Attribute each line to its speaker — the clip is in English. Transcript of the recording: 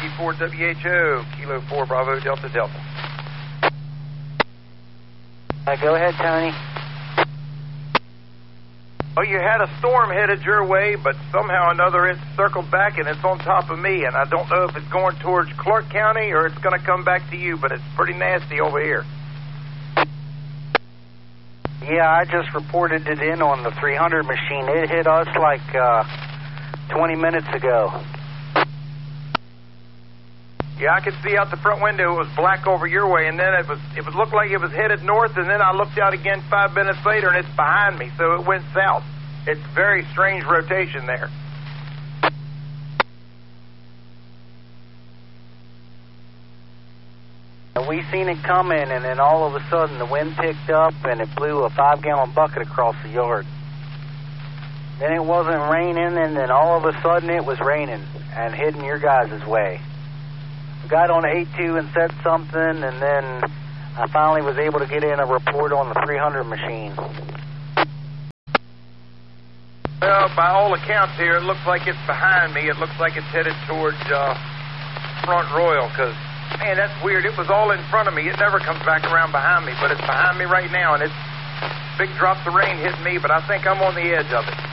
Speaker 1: 94 WHO, Kilo 4 Bravo Delta Delta.
Speaker 2: Go ahead, Tony.
Speaker 1: Well, you had a storm headed your way, but somehow or another it's circled back and it's on top of me, and I don't know if it's going towards Clark County or it's going to come back to you, but it's pretty nasty over here.
Speaker 2: Yeah, I just reported it in on the 300 machine. It hit us like 20 minutes ago.
Speaker 1: Yeah, I could see out the front window it was black over your way, and then it looked like it was headed north, and then I looked out again 5 minutes later, and it's behind me, so it went south. It's very strange rotation there.
Speaker 2: We seen it coming, and then all of a sudden the wind picked up, and it blew a 5-gallon bucket across the yard. Then it wasn't raining, and then all of a sudden it was raining and heading your guys' way. Got on 8-2 and said something, and then I finally was able to get in a report on the 300 machine.
Speaker 1: Well, by all accounts here, it looks like it's behind me. It looks like it's headed towards Front Royal, because, man, that's weird. It was all in front of me. It never comes back around behind me, but it's behind me right now, and it's big drops of rain hitting me, but I think I'm on the edge of it.